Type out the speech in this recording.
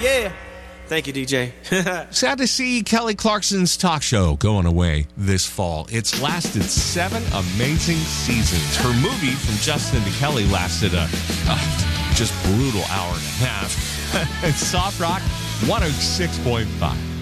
Yeah. Thank you, DJ. Sad to see Kelly Clarkson's talk show going away this fall. It's lasted 7 amazing seasons. Her movie From Justin to Kelly lasted a just brutal hour and a half. It's Soft Rock 106.5.